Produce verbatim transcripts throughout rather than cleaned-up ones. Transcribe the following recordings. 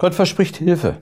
Gott verspricht Hilfe.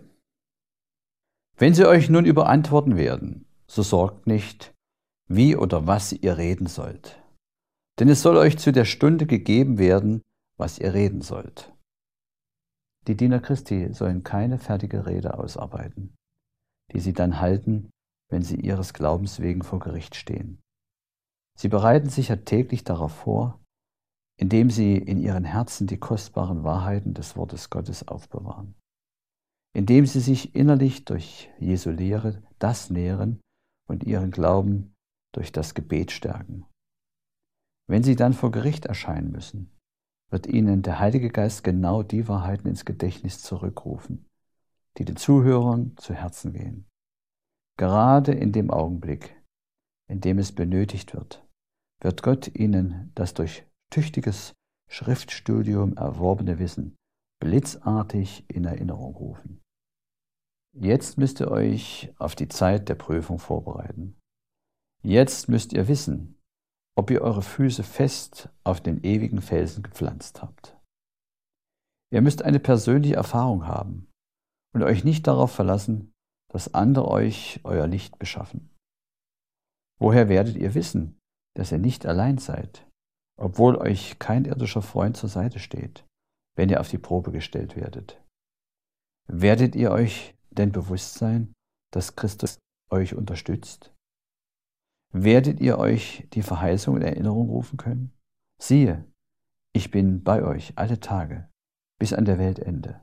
Wenn sie euch nun überantworten werden, so sorgt nicht, wie oder was ihr reden sollt. Denn es soll euch zu der Stunde gegeben werden, was ihr reden sollt. Die Diener Christi sollen keine fertige Rede ausarbeiten, die sie dann halten, wenn sie ihres Glaubens wegen vor Gericht stehen. Sie bereiten sich ja täglich darauf vor, indem sie in ihren Herzen die kostbaren Wahrheiten des Wortes Gottes aufbewahren, indem sie sich innerlich durch Jesu Lehre das nähren und ihren Glauben durch das Gebet stärken. Wenn sie dann vor Gericht erscheinen müssen, wird ihnen der Heilige Geist genau die Wahrheiten ins Gedächtnis zurückrufen, die den Zuhörern zu Herzen gehen. Gerade in dem Augenblick, in dem es benötigt wird, wird Gott ihnen das durch tüchtiges Schriftstudium erworbene Wissen blitzartig in Erinnerung rufen. Jetzt müsst ihr euch auf die Zeit der Prüfung vorbereiten. Jetzt müsst ihr wissen, ob ihr eure Füße fest auf den ewigen Felsen gepflanzt habt. Ihr müsst eine persönliche Erfahrung haben und euch nicht darauf verlassen, dass andere euch euer Licht beschaffen. Woher werdet ihr wissen, dass ihr nicht allein seid, obwohl euch kein irdischer Freund zur Seite steht, wenn ihr auf die Probe gestellt werdet? Werdet ihr euch denn bewusst sein, dass Christus euch unterstützt? Werdet ihr euch die Verheißung in Erinnerung rufen können? Siehe, ich bin bei euch alle Tage, bis an der Weltende.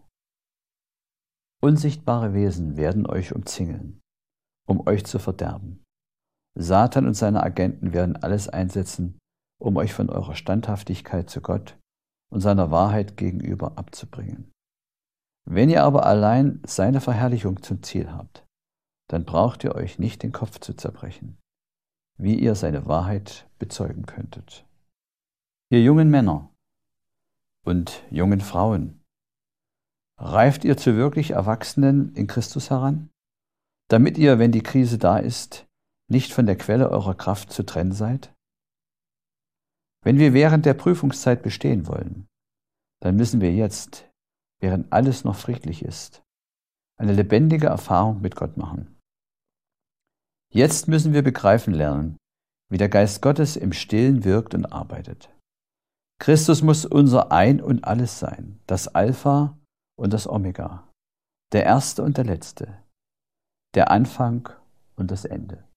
Unsichtbare Wesen werden euch umzingeln, um euch zu verderben. Satan und seine Agenten werden alles einsetzen, um euch von eurer Standhaftigkeit zu Gott und seiner Wahrheit gegenüber abzubringen. Wenn ihr aber allein seine Verherrlichung zum Ziel habt, dann braucht ihr euch nicht den Kopf zu zerbrechen, wie ihr seine Wahrheit bezeugen könntet. Ihr jungen Männer und jungen Frauen, reift ihr zu wirklich Erwachsenen in Christus heran, damit ihr, wenn die Krise da ist, nicht von der Quelle eurer Kraft zu trennen seid? Wenn wir während der Prüfungszeit bestehen wollen, dann müssen wir jetzt, während alles noch friedlich ist, eine lebendige Erfahrung mit Gott machen. Jetzt müssen wir begreifen lernen, wie der Geist Gottes im Stillen wirkt und arbeitet. Christus muss unser Ein und Alles sein, das Alpha und das Omega, der Erste und der Letzte, der Anfang und das Ende.